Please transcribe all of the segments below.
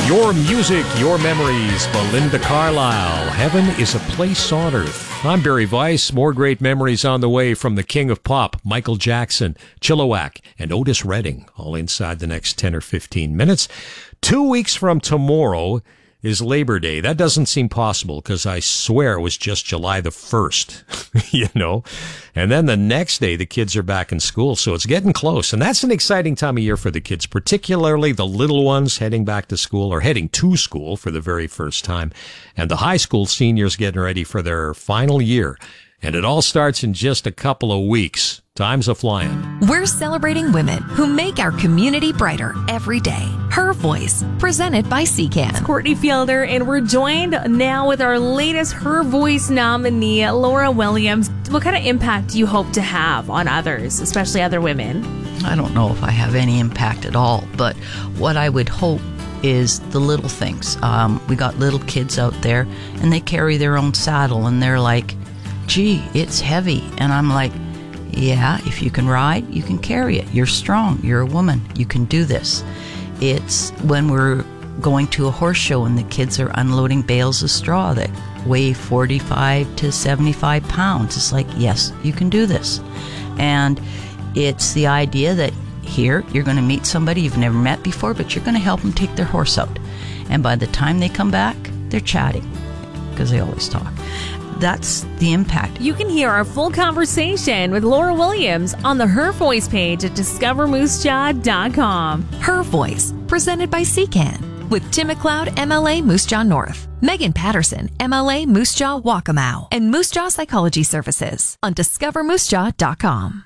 Your music, your memories, Belinda Carlisle. Heaven is a place on earth. I'm Barry Weiss. More great memories on the way from the king of pop, Michael Jackson, Chilliwack, and Otis Redding, all inside the next 10 or 15 minutes. 2 weeks from tomorrow is Labor Day. That doesn't seem possible because I swear it was just July the 1st, you know. And then the next day, the kids are back in school, so it's getting close. And that's an exciting time of year for the kids, particularly the little ones heading back to school or heading to school for the very first time. And the high school seniors getting ready for their final year. And it all starts in just a couple of weeks. Time's a-flying. We're celebrating women who make our community brighter every day. Her Voice, presented by CCAN. It's Courtney Fielder, and we're joined now with our latest Her Voice nominee, Laura Williams. What kind of impact do you hope to have on others, especially other women? I don't know if I have any impact at all, but what I would hope is the little things. We got little kids out there, and they carry their own saddle, and they're like, gee, it's heavy. And I'm like, yeah, if you can ride, you can carry it. You're strong. You're a woman. You can do this. It's when we're going to a horse show and the kids are unloading bales of straw that weigh 45 to 75 pounds. It's like, yes, you can do this. And it's the idea that here you're going to meet somebody you've never met before, but you're going to help them take their horse out. And by the time they come back, they're chatting because they always talk. That's the impact. You can hear our full conversation with Laura Williams on the Her Voice page at discovermoosejaw.com. Her Voice, presented by CCAN, with Tim McLeod, MLA Moose Jaw North, Megan Patterson, MLA Moose Jaw Waccamaw, and Moose Jaw Psychology Services on discovermoosejaw.com.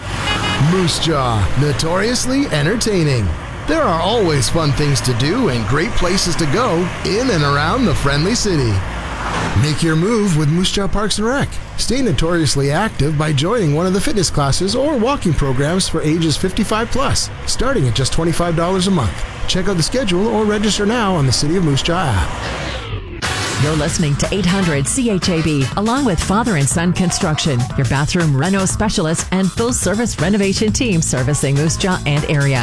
Moose Jaw, notoriously entertaining. There are always fun things to do and great places to go in and around the friendly city. Make your move with Moose Jaw Parks and Rec. Stay notoriously active by joining one of the fitness classes or walking programs for ages 55 plus, starting at just $25 a month. Check out the schedule or register now on the City of Moose Jaw app. You're listening to 800 CHAB, along with Father and Son Construction, your bathroom reno specialist and full-service renovation team servicing Moose Jaw and area.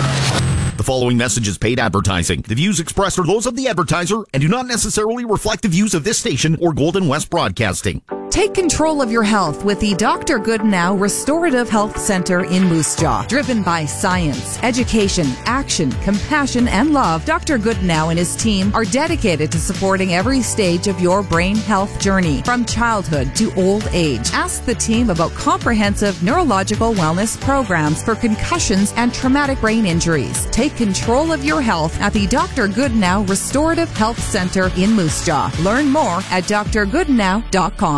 The following message is paid advertising. The views expressed are those of the advertiser and do not necessarily reflect the views of this station or Golden West Broadcasting. Take control of your health with the Dr. Goodnow Restorative Health Center in Moose Jaw. Driven by science, education, action, compassion, and love, Dr. Goodnow and his team are dedicated to supporting every stage of your brain health journey, from childhood to old age. Ask the team about comprehensive neurological wellness programs for concussions and traumatic brain injuries. Take control of your health at the Dr. Goodnow Restorative Health Center in Moose Jaw. Learn more at drgoodnow.com.